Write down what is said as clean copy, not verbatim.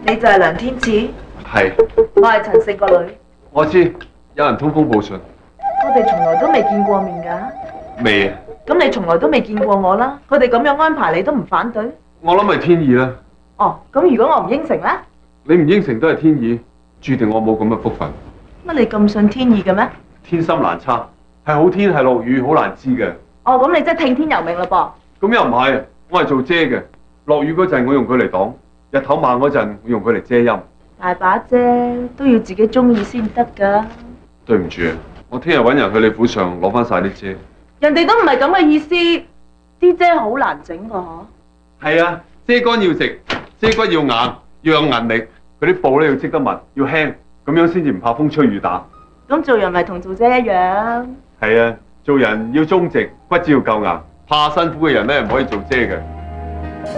你就係梁天賜？ 係， 我係陳勝個女。 我知有人通風報信。 我哋從來都未見過面㗎。 未啊？ 咁你從來都未見過我啦。佢哋咁樣安排你都唔反對？ 我諗係天意啦。 哦，咁如果我唔應承咧？ 你唔應承都係天意，注定我冇咁嘅福分。 乜你咁信天意嘅咩？ 天心難測，係好天係落雨好難知嘅。 哦，咁你真係聽天由命嘞噃。 咁又唔係，我係做遮嘅。落雨嗰陣我用佢嚟擋，日頭猛嗰陣我用佢嚟遮陰。 大把遮都要自己中意先得㗎。 對唔住啊，我聽日揾人去你府上攞翻晒啲遮。 人哋都唔係咁嘅意思，啲遮好難整㗎嗬。 係啊，遮乾要直，遮骨要硬，要有韌力。嗰啲布咧要織得密，要輕，咁樣先至唔怕風吹雨打。 咁做人咪同做遮一樣。 係啊，做人要忠直，骨子要夠硬。怕辛苦嘅人咧唔可以做遮嘅。